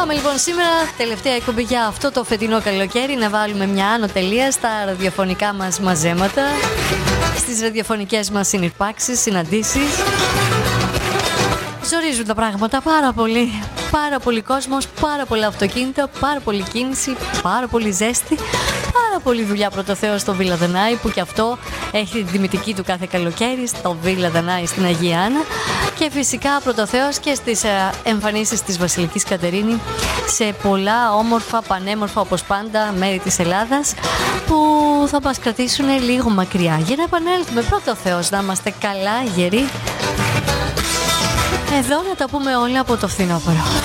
Είπαμε λοιπόν σήμερα, τελευταία εκπομπή για αυτό το φετινό καλοκαίρι, να βάλουμε μια άνω τελεία στα ραδιοφωνικά μας μαζέματα, στις ραδιοφωνικές μας συνυπάρξεις, συναντήσεις. Ζορίζουν τα πράγματα πάρα πολύ. Πάρα πολύ κόσμος, πάρα πολλά αυτοκίνητα, πάρα πολύ κίνηση, πάρα πολύ ζέστη, πάρα πολύ δουλειά πρωτοθέω στο Βίλα Δανάη, που και αυτό έχει την τιμητική του κάθε καλοκαίρι στο Βίλα Δανάη στην Αγία Άννα, και φυσικά πρωτοθέως και στις εμφανίσεις της Βασιλικής Κατερίνη σε πολλά όμορφα, πανέμορφα όπως πάντα μέρη της Ελλάδας, που θα μας κρατήσουν λίγο μακριά για να επανέλθουμε πρωτοθέως, να είμαστε καλά, γεροί, εδώ να τα πούμε όλα από το φθινόπωρο.